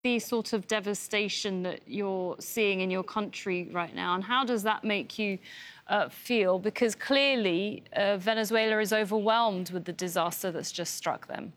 the sort of devastation that you're seeing in your country right now, and how does that make you feel? Because clearly Venezuela is overwhelmed with the disaster that's just struck them.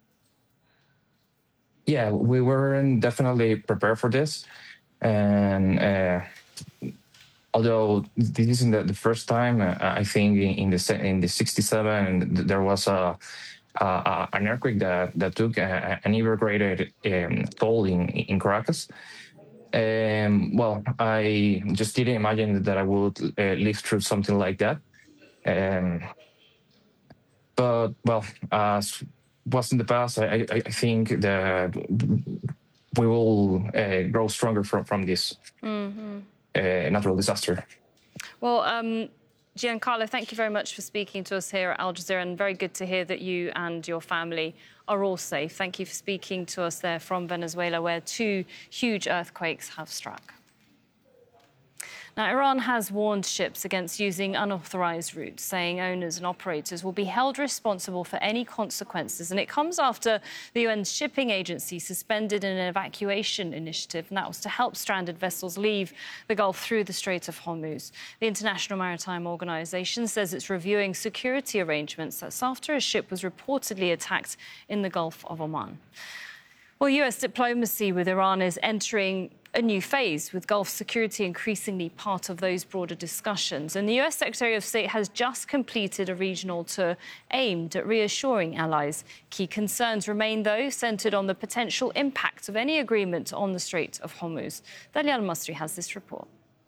Yeah, we weren't definitely prepared for this. And although this isn't the first time, I think in the 67 there was an earthquake that took an even greater toll in Caracas. Well, I just didn't imagine that I would live through something like that. Um, but well, as was in the past, I think that we will grow stronger from this natural disaster. Well, Giancarlo, thank you very much for speaking to us here at Al Jazeera, and very good to hear that you and your family are all safe. Thank you for speaking to us there from Venezuela, where 2 huge earthquakes have struck. Now, Iran has warned ships against using unauthorized routes, saying owners and operators will be held responsible for any consequences. And it comes after the UN Shipping Agency suspended an evacuation initiative, and that was to help stranded vessels leave the Gulf through the Strait of Hormuz. The International Maritime Organization says it's reviewing security arrangements. That's after a ship was reportedly attacked in the Gulf of Oman. Well, US diplomacy with Iran is entering a new phase, with Gulf security increasingly part of those broader discussions. And the US Secretary of State has just completed a regional tour aimed at reassuring allies. Key concerns remain, though, centred on the potential impact of any agreement on the Strait of Hormuz. Dalia Al-Masri has this report.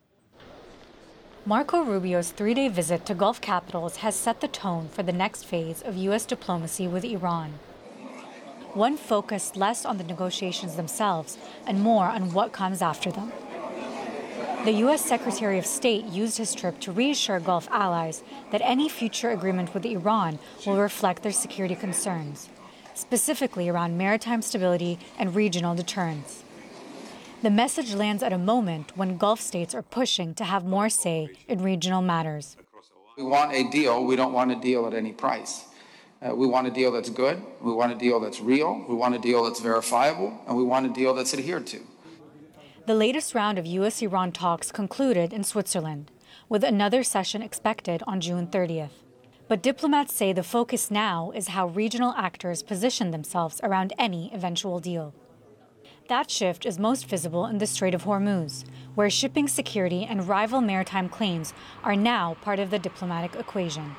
Marco Rubio's 3-day visit to Gulf capitals has set the tone for the next phase of US diplomacy with Iran. One focused less on the negotiations themselves and more on what comes after them. The U.S. Secretary of State used his trip to reassure Gulf allies that any future agreement with Iran will reflect their security concerns, specifically around maritime stability and regional deterrence. The message lands at a moment when Gulf states are pushing to have more say in regional matters. We want a deal. We don't want a deal at any price. We want a deal that's good, we want a deal that's real, we want a deal that's verifiable, and we want a deal that's adhered to. The latest round of U.S.-Iran talks concluded in Switzerland, with another session expected on June 30th. But diplomats say the focus now is how regional actors position themselves around any eventual deal. That shift is most visible in the Strait of Hormuz, where shipping security and rival maritime claims are now part of the diplomatic equation.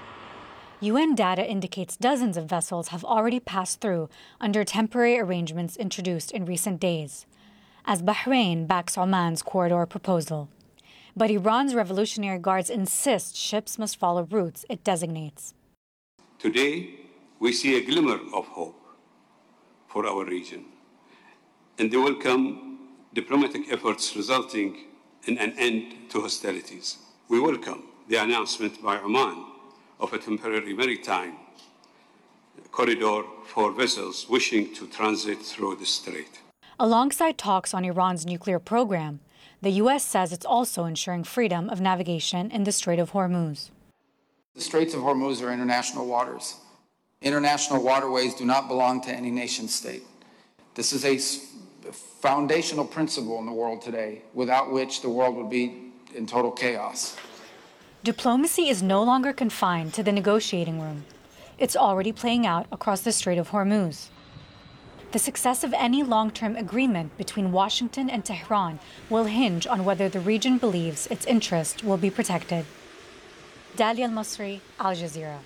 UN data indicates dozens of vessels have already passed through under temporary arrangements introduced in recent days, as Bahrain backs Oman's corridor proposal. But Iran's Revolutionary Guards insist ships must follow routes it designates. Today, we see a glimmer of hope for our region, and the welcome diplomatic efforts resulting in an end to hostilities. We welcome the announcement by Oman of a temporary maritime corridor for vessels wishing to transit through the strait. Alongside talks on Iran's nuclear program, the U.S. says it's also ensuring freedom of navigation in the Strait of Hormuz. The Straits of Hormuz are international waters. International waterways do not belong to any nation state. This is a foundational principle in the world today, without which the world would be in total chaos. Diplomacy is no longer confined to the negotiating room. It's already playing out across the Strait of Hormuz. The success of any long-term agreement between Washington and Tehran will hinge on whether the region believes its interests will be protected. Dalia Al-Masri, Al Jazeera.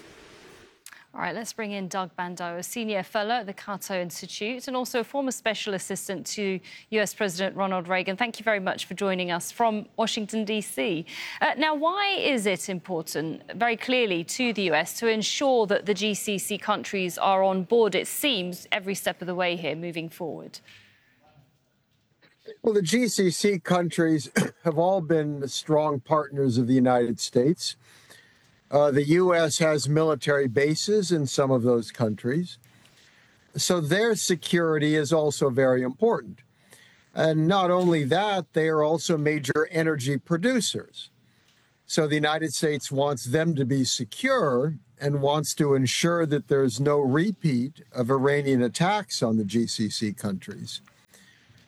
All right, let's bring in Doug Bandow, a senior fellow at the Cato Institute and also a former special assistant to US President Ronald Reagan. Thank you very much for joining us from Washington, D.C. Now, why is it important, very clearly, to the US to ensure that the GCC countries are on board, it seems, every step of the way here moving forward? Well, the GCC countries have all been strong partners of the United States. The U.S. has military bases in some of those countries, so their security is also very important. And not only that, they are also major energy producers. So the United States wants them to be secure and wants to ensure that there's no repeat of Iranian attacks on the GCC countries.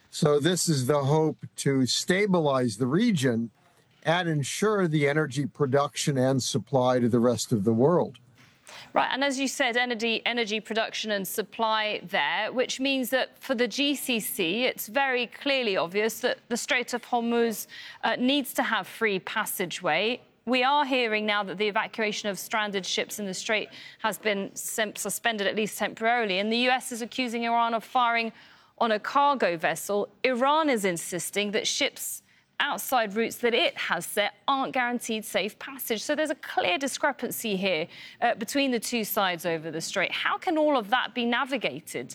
So this is the hope to stabilize the region and ensure the energy production and supply to the rest of the world. Right, and as you said, energy production and supply there, which means that for the GCC, it's very clearly obvious that the Strait of Hormuz needs to have free passageway. We are hearing now that the evacuation of stranded ships in the Strait has been suspended, at least temporarily, and the US is accusing Iran of firing on a cargo vessel. Iran is insisting that ships outside routes that it has set aren't guaranteed safe passage. So there's a clear discrepancy here between the two sides over the Strait. How can all of that be navigated?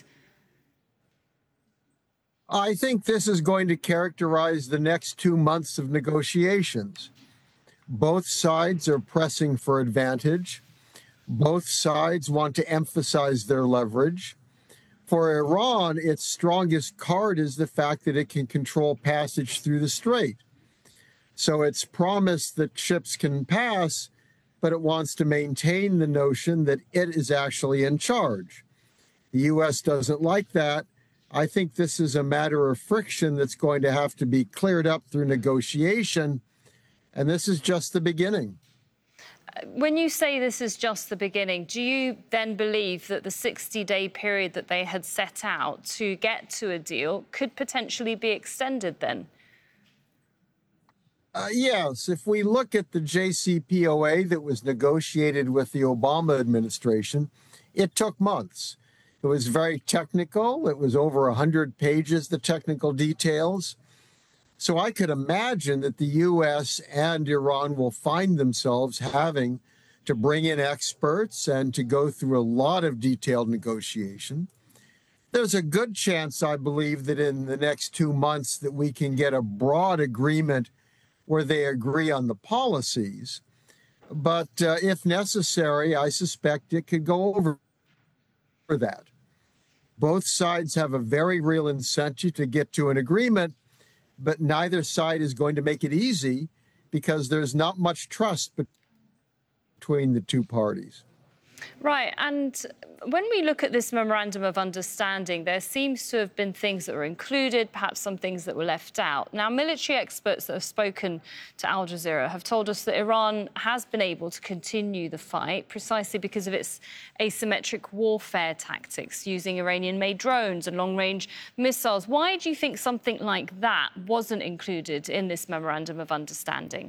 I think this is going to characterize the next 2 months of negotiations. Both sides are pressing for advantage. Both sides want to emphasize their leverage. For Iran, its strongest card is the fact that it can control passage through the strait. So it's promised that ships can pass, but it wants to maintain the notion that it is actually in charge. The U.S. doesn't like that. I think this is a matter of friction that's going to have to be cleared up through negotiation, and this is just the beginning. When you say this is just the beginning, do you then believe that the 60-day period that they had set out to get to a deal could potentially be extended then? Yes. If we look at the JCPOA that was negotiated with the Obama administration, it took months. It was very technical. It was over 100 pages, the technical details. So I could imagine that the U.S. and Iran will find themselves having to bring in experts and to go through a lot of detailed negotiation. There's a good chance, I believe, that in the next 2 months that we can get a broad agreement where they agree on the policies. But if necessary, I suspect it could go over that. Both sides have a very real incentive to get to an agreement, but neither side is going to make it easy because there's not much trust between the two parties. Right. And when we look at this memorandum of understanding, there seems to have been things that were included, perhaps some things that were left out. Now, military experts that have spoken to Al Jazeera have told us that Iran has been able to continue the fight precisely because of its asymmetric warfare tactics, using Iranian-made drones and long-range missiles. Why do you think something like that wasn't included in this memorandum of understanding?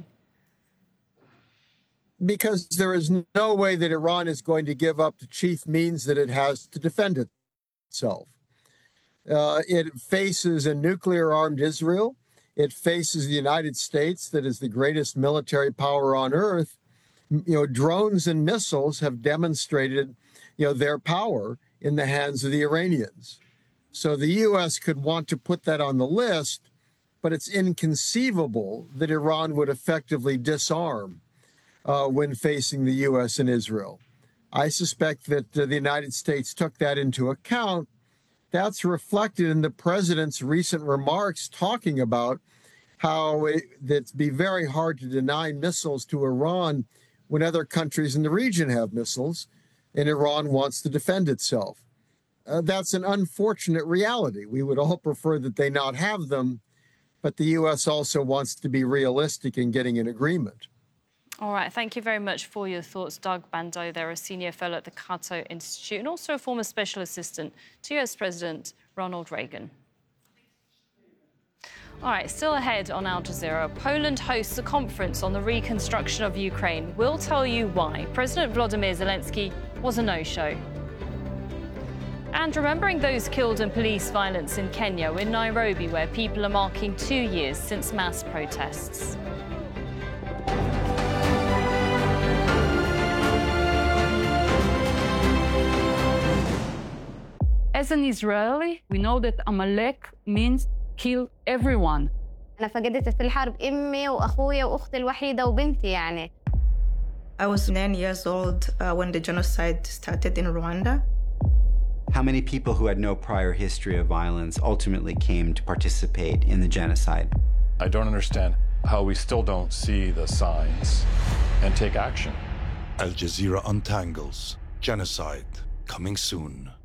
Because there is no way that Iran is going to give up the chief means that it has to defend itself. It faces a nuclear-armed Israel. It faces the United States, that is the greatest military power on earth. Drones and missiles have demonstrated, their power in the hands of the Iranians. So the U.S. could want to put that on the list, but it's inconceivable that Iran would effectively disarm when facing the U.S. and Israel. I suspect that the United States took that into account. That's reflected in the president's recent remarks talking about how it'd be very hard to deny missiles to Iran when other countries in the region have missiles, and Iran wants to defend itself. That's an unfortunate reality. We would all prefer that they not have them, but the U.S. also wants to be realistic in getting an agreement. All right, thank you very much for your thoughts, Doug Bandow. They're a senior fellow at the Cato Institute and also a former special assistant to US President Ronald Reagan. All right, still ahead on Al Jazeera, Poland hosts a conference on the reconstruction of Ukraine. We'll tell you why President Volodymyr Zelensky was a no-show. And remembering those killed in police violence in Kenya, in Nairobi, where people are marking 2 years since mass protests. As an Israeli, we know that Amalek means kill everyone. أنا فقدت في الحرب أمي وأخويا وأختي الوحيدة وبنتي يعني. I was 9 years old when the genocide started in Rwanda. How many people who had no prior history of violence ultimately came to participate in the genocide? I don't understand how we still don't see the signs and take action. Al Jazeera Untangles. Genocide. Coming soon.